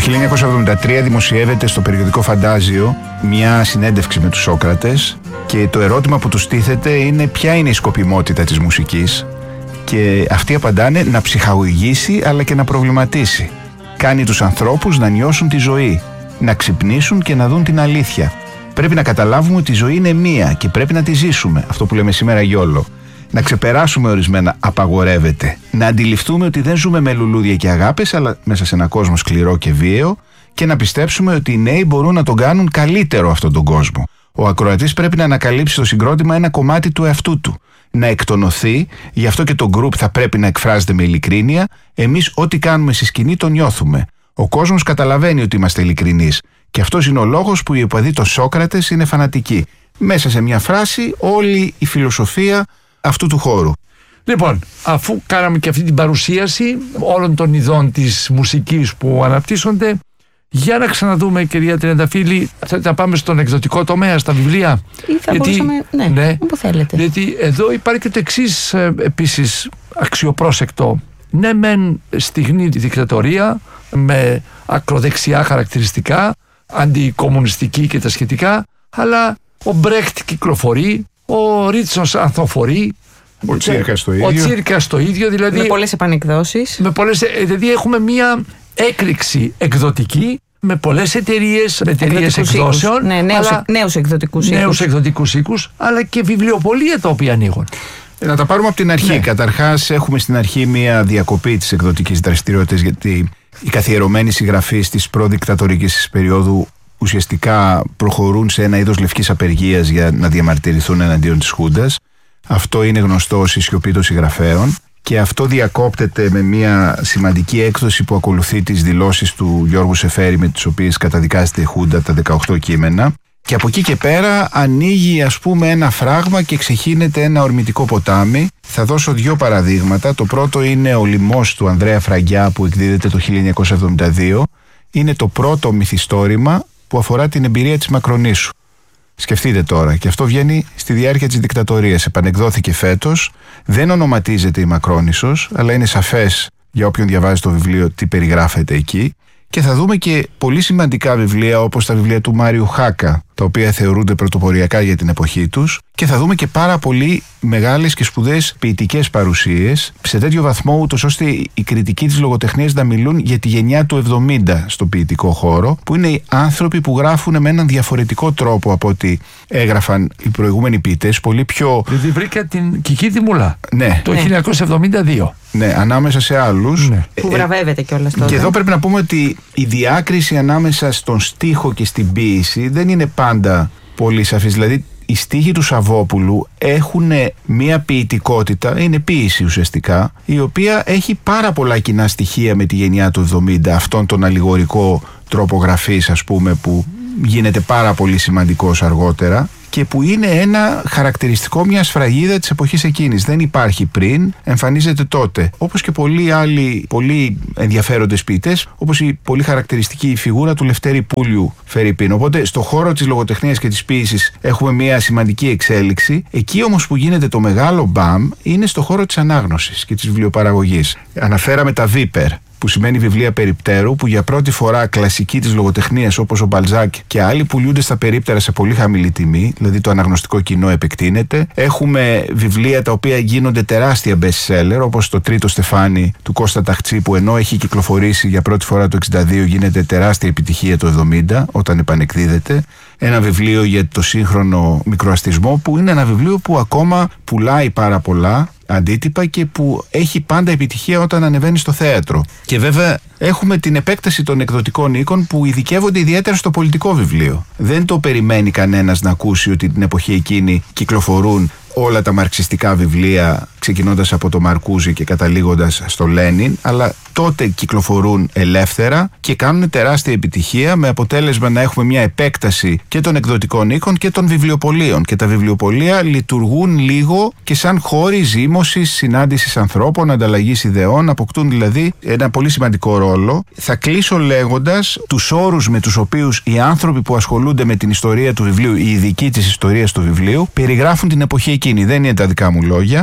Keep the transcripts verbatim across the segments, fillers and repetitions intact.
χίλια εννιακόσια εβδομήντα τρία δημοσιεύεται στο περιοδικό Φαντάζιο μια συνέντευξη με τους Σόκρατες και το ερώτημα που τους τίθεται είναι ποια είναι η σκοπιμότητα της μουσικής, και αυτοί απαντάνε να ψυχαγωγήσει αλλά και να προβληματίσει. Κάνει τους ανθρώπους να νιώσουν τη ζωή, να ξυπνήσουν και να δουν την αλήθεια. Πρέπει να καταλάβουμε ότι η ζωή είναι μία και πρέπει να τη ζήσουμε, αυτό που λέμε σήμερα γιόλο. Να ξεπεράσουμε ορισμένα απαγορεύεται. Να αντιληφθούμε ότι δεν ζούμε με λουλούδια και αγάπες, αλλά μέσα σε ένα κόσμο σκληρό και βίαιο, και να πιστέψουμε ότι οι νέοι μπορούν να τον κάνουν καλύτερο αυτόν τον κόσμο. Ο ακροατής πρέπει να ανακαλύψει στο συγκρότημα ένα κομμάτι του εαυτού του. Να εκτονωθεί, γι' αυτό και το group θα πρέπει να εκφράζεται με ειλικρίνεια. Εμείς ό,τι κάνουμε στη σκηνή το νιώθουμε. Ο κόσμος καταλαβαίνει ότι είμαστε ειλικρινείς. Και αυτός είναι ο λόγος που οι οπαδοί των Σόκρατες είναι φανατικοί. Μέσα σε μια φράση όλη η φιλοσοφία αυτού του χώρου. Λοιπόν, αφού κάναμε και αυτή την παρουσίαση όλων των ειδών της μουσικής που αναπτύσσονται, για να ξαναδούμε, κυρία Τριανταφύλλη, θέλετε να πάμε στον εκδοτικό τομέα, στα βιβλία? Ή θα γιατί, μπορούσαμε, ναι, ναι, όπου θέλετε. Γιατί εδώ υπάρχει και το εξής ε, επίσης αξιοπρόσεκτο. Ναι, μεν στιγνή δικτατορία με ακροδεξιά χαρακτηριστικά, αντικομμουνιστική και τα σχετικά, αλλά ο Μπρέχτ κυκλοφορεί, ο Ρίτσος ανθοφορεί, ο Τσίρκας το ίδιο. Ο Τσίρκας το ίδιο, δηλαδή. Με πολλές επανεκδόσεις. Με πολλές, δηλαδή έχουμε μία έκρηξη εκδοτική με πολλές εταιρείες, με εταιρείες εκδόσεων. Ναι, νέους, αλλά, νέους εκδοτικούς οίκους. Νέους εκδοτικούς οίκους, αλλά και βιβλιοπωλεία τα οποία ανοίγουν. Να τα πάρουμε από την αρχή. Ναι. Καταρχάς, έχουμε στην αρχή μία διακοπή της εκδοτικής δραστηριότητας, γιατί οι καθιερωμένοι συγγραφείς της προδικτατορικής περίοδου ουσιαστικά προχωρούν σε ένα είδος λευκής απεργίας για να διαμαρτυρηθούν εναντίον της Χούντας. Αυτό είναι γνωστό ως η σιωπή των συγγραφέων, και αυτό διακόπτεται με μια σημαντική έκδοση που ακολουθεί τις δηλώσεις του Γιώργου Σεφέρη, με τις οποίες καταδικάζεται η Χούντα, τα δεκαοκτώ κείμενα. Και από εκεί και πέρα ανοίγει, ας πούμε, ένα φράγμα και ξεχύνεται ένα ορμητικό ποτάμι. Θα δώσω δύο παραδείγματα. Το πρώτο είναι ο Λιμός του Ανδρέα Φραγκιά, που εκδίδεται το χίλια εννιακόσια εβδομήντα δύο. Είναι το πρώτο μυθιστόρημα που αφορά την εμπειρία της Μακρονήσου. Σκεφτείτε τώρα, και αυτό βγαίνει στη διάρκεια της δικτατορίας. Επανεκδόθηκε φέτος, δεν ονοματίζεται η Μακρόνισσος, αλλά είναι σαφές για όποιον διαβάζει το βιβλίο τι περιγράφεται εκεί. Και θα δούμε και πολύ σημαντικά βιβλία, όπως τα βιβλία του Μάριου Χάκα, τα οποία θεωρούνται πρωτοποριακά για την εποχή τους, και θα δούμε και πάρα πολύ μεγάλες και σπουδαίες ποιητικές παρουσίες, σε τέτοιο βαθμό ούτως ώστε οι κριτικοί της λογοτεχνίας να μιλούν για τη γενιά του εβδομήντα στο ποιητικό χώρο, που είναι οι άνθρωποι που γράφουν με έναν διαφορετικό τρόπο από ό,τι έγραφαν οι προηγούμενοι ποιητές, πολύ πιο... Δηλαδή βρήκα την Κική Δημουλά, ναι, το ναι. χίλια εννιακόσια εβδομήντα δύο. Ναι, ανάμεσα σε άλλους. Ναι. Που βραβεύεται κιόλας τότε. Και εδώ πρέπει να πούμε ότι η διάκριση ανάμεσα στον στίχο και στην ποίηση δεν είναι πάντα πολύ σαφής. Δηλαδή, οι στίχοι του Σαββόπουλου έχουν μια ποιητικότητα, είναι ποίηση ουσιαστικά, η οποία έχει πάρα πολλά κοινά στοιχεία με τη γενιά του εβδομήντα, αυτόν τον αλληγορικό τρόπο γραφής, ας πούμε, που γίνεται πάρα πολύ σημαντικός αργότερα και που είναι ένα χαρακτηριστικό μια σφραγίδα της εποχής εκείνης. Δεν υπάρχει πριν, εμφανίζεται τότε. Όπως και πολλοί άλλοι πολύ ενδιαφέροντες ποιητές, όπως η πολύ χαρακτηριστική φιγούρα του Λευτέρη Πούλιου Φερρυπίν. Οπότε στο χώρο της λογοτεχνίας και της ποίησης έχουμε μια σημαντική εξέλιξη. Εκεί όμως που γίνεται το μεγάλο μπαμ είναι στο χώρο της ανάγνωσης και της βιβλιοπαραγωγής. Αναφέραμε τα Βίπερ, που σημαίνει βιβλία περιπτέρου, που για πρώτη φορά κλασικοί της λογοτεχνίας όπως ο Μπαλζάκ και άλλοι πουλούνται στα περίπτερα σε πολύ χαμηλή τιμή, δηλαδή το αναγνωστικό κοινό επεκτείνεται. Έχουμε βιβλία τα οποία γίνονται τεράστια best seller, όπως το Τρίτο Στεφάνι του Κώστα Ταχτσή, που ενώ έχει κυκλοφορήσει για πρώτη φορά το εξήντα δύο γίνεται τεράστια επιτυχία το εβδομήντα όταν επανεκδίδεται. Ένα βιβλίο για το σύγχρονο μικροαστισμό, που είναι ένα βιβλίο που ακόμα πουλάει πάρα πολλά αντίτυπα και που έχει πάντα επιτυχία όταν ανεβαίνει στο θέατρο. Και βέβαια έχουμε την επέκταση των εκδοτικών οίκων που ειδικεύονται ιδιαίτερα στο πολιτικό βιβλίο. Δεν το περιμένει κανένας να ακούσει ότι την εποχή εκείνη κυκλοφορούν όλα τα μαρξιστικά βιβλία, ξεκινώντας από το Μαρκούζι και καταλήγοντας στο Λένιν, αλλά τότε κυκλοφορούν ελεύθερα και κάνουν τεράστια επιτυχία, με αποτέλεσμα να έχουμε μια επέκταση και των εκδοτικών οίκων και των βιβλιοπωλείων. Και τα βιβλιοπωλεία λειτουργούν λίγο και σαν χώροι ζήμωσης, συνάντησης ανθρώπων, ανταλλαγής ιδεών, αποκτούν δηλαδή ένα πολύ σημαντικό ρόλο. Θα κλείσω λέγοντας τους όρους με τους οποίους οι άνθρωποι που ασχολούνται με την ιστορία του βιβλίου, οι ειδικοί της ιστορίας του βιβλίου, περιγράφουν την εποχή εκείνη. Δεν είναι τα δικά μου λόγια.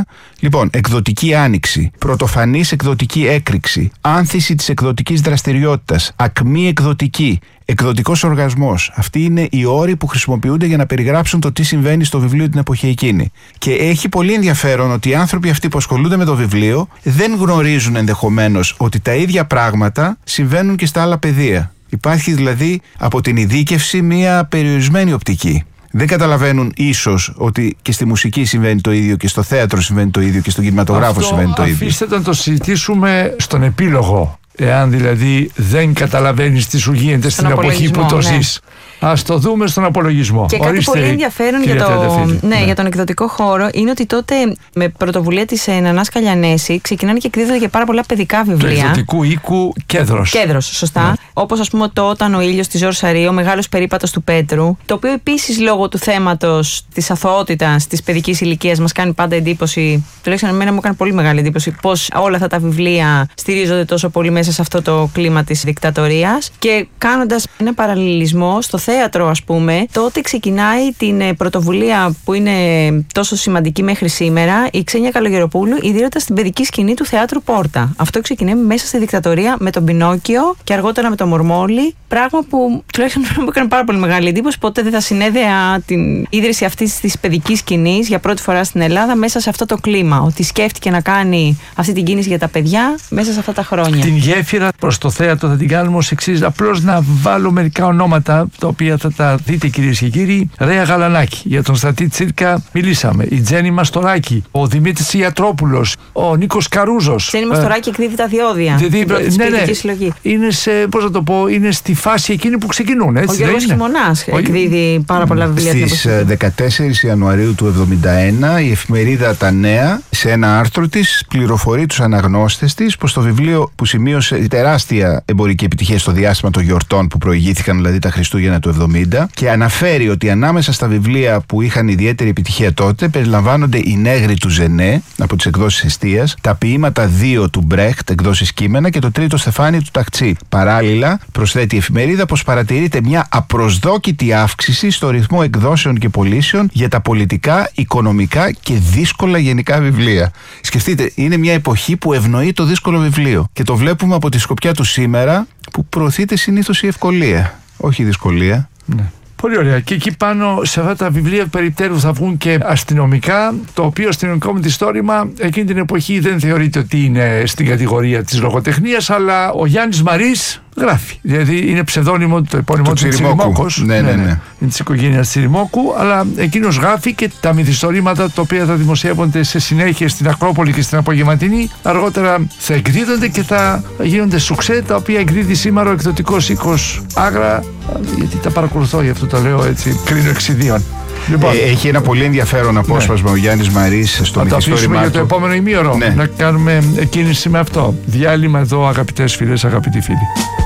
Λοιπόν, εκδοτική άνοιξη, πρωτοφανής εκδοτική έκρηξη, άνθηση της εκδοτικής δραστηριότητας, ακμή εκδοτική, εκδοτικός οργασμός. Αυτοί είναι οι όροι που χρησιμοποιούνται για να περιγράψουν το τι συμβαίνει στο βιβλίο την εποχή εκείνη. Και έχει πολύ ενδιαφέρον ότι οι άνθρωποι αυτοί που ασχολούνται με το βιβλίο δεν γνωρίζουν ενδεχομένως ότι τα ίδια πράγματα συμβαίνουν και στα άλλα πεδία. Υπάρχει δηλαδή από την ειδίκευση μια περιορισμένη οπτική. Δεν καταλαβαίνουν ίσως ότι και στη μουσική συμβαίνει το ίδιο και στο θέατρο συμβαίνει το ίδιο και στον κινηματογράφο αυτό συμβαίνει το ίδιο. Αφήστε να το συζητήσουμε στον επίλογο. Εάν δηλαδή δεν καταλαβαίνεις τι σου γίνεται στον στην εποχή που το ναι. ζεις. Ας το δούμε στον απολογισμό. Και Ορίστε, κάτι πολύ ενδιαφέρον για, το, ναι, ναι. για τον εκδοτικό χώρο είναι ότι τότε με πρωτοβουλία της Νανάς Καλιανέση ξεκινάνε και εκδίδονται και πάρα πολλά παιδικά βιβλία. Του εκδοτικού οίκου Κέδρος. Κέδρος, σωστά. Ναι. Όπως ας πούμε το Όταν ο ήλιος της Ζορ Σαρή, ο Μεγάλος περίπατος του Πέτρου, το οποίο επίσης λόγω του θέματος της αθωότητας της παιδικής ηλικίας μας κάνει πάντα εντύπωση, τουλάχιστον εμένα μου έκανε πολύ μεγάλη εντύπωση, πώς όλα αυτά τα βιβλία στηρίζονται τόσο πολύ μέσα σε αυτό το κλίμα της δικτατορίας. Και κάνοντας ένα παραλληλισμό στο θέατρο, ας πούμε, τότε ξεκινάει την πρωτοβουλία που είναι τόσο σημαντική μέχρι σήμερα η Ξένια Καλογεροπούλου, ιδρύοντας την παιδική σκηνή του θεάτρου Πόρτα. Αυτό ξεκινάει μέσα στη δικτατορία με τον Πινόκιο και αργότερα με τον Μορμόλη. Πράγμα που τουλάχιστον μου έκανε πάρα πολύ μεγάλη εντύπωση. Ποτέ δεν θα συνέδεα την ίδρυση αυτής της παιδικής σκηνής για πρώτη φορά στην Ελλάδα μέσα σε αυτό το κλίμα. Ότι σκέφτηκε να κάνει αυτή την κίνηση για τα παιδιά μέσα σε αυτά τα χρόνια. Την γέφυρα προς το θέατρο θα την κάνουμε ως εξής. Απλώς να βάλω μερικά ονόματα τα οποία θα τα δείτε, κυρίες και κύριοι. Ρέα Γαλανάκη, για τον Στρατή Τσίρκα μιλήσαμε. Η Τζέννη Μαστοράκη, ο Δημήτρης Ιατρόπουλος, ο Νίκος Καρούζος. Τζέννη Μαστοράκη εκδίδει τα διόδια. Δηλαδή, ναι, ναι, συλλογή. Είναι σε, πώς να το πω, είναι στη φάση εκείνη που ξεκινούν. Έτσι, ο Γιώργος Χειμωνάς εκδίδει πάρα πολλά βιβλία. Στις δεκατέσσερις Ιανουαρίου του εβδομήντα ένα η εφημερίδα Τα Νέα σε ένα άρθρο της πληροφορεί τους αναγνώστες της πως το βιβλίο που σημείωσε τεράστια εμπορική επιτυχία στο διάστημα των γιορτών που προηγήθηκαν, δηλαδή τα Χριστούγεννα του εβδομήντα, και αναφέρει ότι ανάμεσα στα βιβλία που είχαν ιδιαίτερη επιτυχία τότε περιλαμβάνονται η Νέγρη του Ζενέ από τις εκδόσεις Εστίας, τα ποίηματα δύο του Μπρέχτ, εκδόσεις Κείμενα, και το τρίτο Στεφάνι του Ταχτσί. Παράλληλα, προσθέτει η εφημερίδα πως παρατηρείται μια απροσδόκητη αύξηση στο ρυθμό εκδόσεων και πωλήσεων για τα πολιτικά, οικονομικά και δύσκολα γενικά βιβλία. Σκεφτείτε, είναι μια εποχή που ευνοεί το δύσκολο βιβλίο. Και το βλέπουμε από τη σκοπιά του σήμερα, που προωθείται συνήθως η ευκολία, όχι η δυσκολία. Ναι. Πολύ ωραία. Και εκεί πάνω σε αυτά τα βιβλία περιπτέρου θα βγουν και αστυνομικά, το οποίο αστυνομικό μυθιστόρημα εκείνη την εποχή δεν θεωρείται ότι είναι στην κατηγορία της λογοτεχνίας, αλλά ο Γιάννης Μαρής γράφει. Δηλαδή είναι ψευδόνυμο, το επώνυμο του Τσιριμόκος. Ναι, ναι, ναι. Είναι της οικογένειας Τσιριμόκου, αλλά εκείνος γράφει και τα μυθιστορήματα τα οποία θα δημοσιεύονται σε συνέχεια στην Ακρόπολη και στην Απογευματινή. Αργότερα θα εκδίδονται και θα γίνονται σουξέ, τα οποία εκδίδει σήμερα ο εκδοτικός οίκος Άγρα, γιατί τα παρακολουθώ, γι' αυτό το λέω έτσι, κρίνω εξιδίων. Λοιπόν, ε, έχει ένα πολύ ενδιαφέρον απόσπασμα, ναι, ο Γιάννης Μαρής στο μυθιστόρημά του. Θα το αφήσουμε για το επόμενο ημίωρο, ναι, να κάνουμε κίνηση με αυτό. Διάλειμμα εδώ, αγαπητές φίλες, αγαπητοί φίλοι.